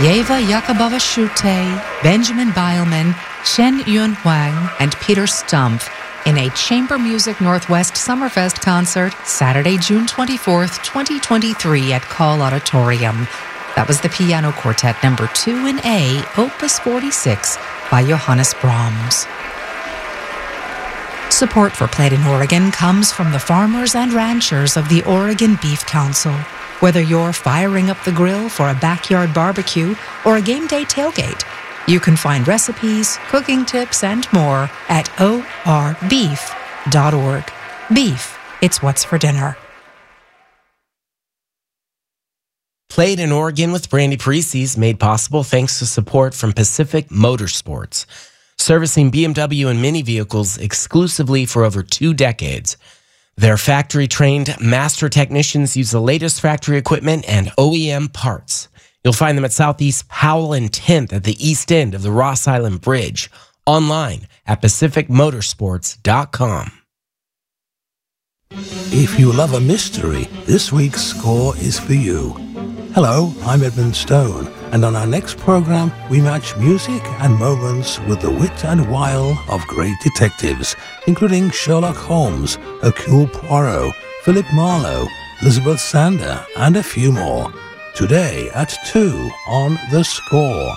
Yeva Yakubova-Shute, Benjamin Beilman, Shen Yun Huang, and Peter Stumpf in a Chamber Music Northwest Summerfest concert Saturday, June 24th, 2023 at Call Auditorium. That was the Piano Quartet No. 2 in A, Opus 46 by Johannes Brahms. Support for Played in Oregon comes from the farmers and ranchers of the Oregon Beef Council. Whether you're firing up the grill for a backyard barbecue or a game day tailgate, you can find recipes, cooking tips, and more at orbeef.org. Beef, it's what's for dinner. Played in Oregon with Brandy Parisi is made possible thanks to support from Pacific Motorsports, servicing BMW and Mini vehicles exclusively for over 2 decades. Their factory-trained master technicians use the latest factory equipment and OEM parts. You'll find them at Southeast Powell and 10th at the east end of the Ross Island Bridge. Online at pacificmotorsports.com. If you love a mystery, this week's score is for you. Hello, I'm Edmund Stone, and on our next program, we match music and moments with the wit and wile of great detectives, including Sherlock Holmes, Hercule Poirot, Philip Marlowe, Elizabeth Sander, and a few more. Today at 2 on The Score.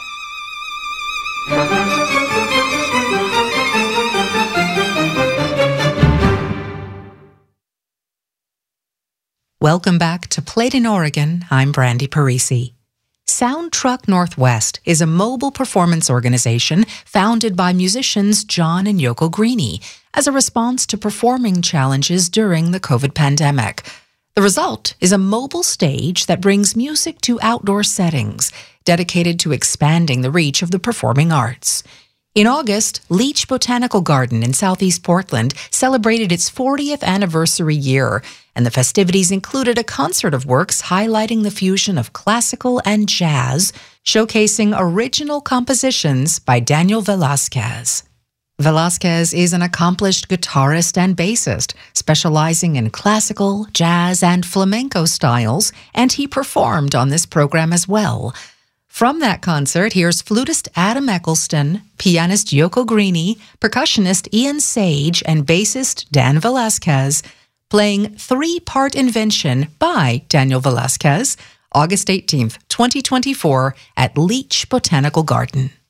Welcome back to Played in Oregon. I'm Brandy Parisi. Sound Truck Northwest is a mobile performance organization founded by musicians John and Yoko Greene as a response to performing challenges during the COVID pandemic. The result is a mobile stage that brings music to outdoor settings, dedicated to expanding the reach of the performing arts. In August, Leach Botanical Garden in Southeast Portland celebrated its 40th anniversary year, and the festivities included a concert of works highlighting the fusion of classical and jazz, showcasing original compositions by Daniel Velasquez. Velasquez is an accomplished guitarist and bassist, specializing in classical, jazz, and flamenco styles, and he performed on this program as well. From that concert, here's flutist Adam Eccleston, pianist Yoko Greene, percussionist Ian Sage, and bassist Dan Velasquez, playing 3-Part Invention by Daniel Velasquez, August 18th, 2024, at Leach Botanical Garden.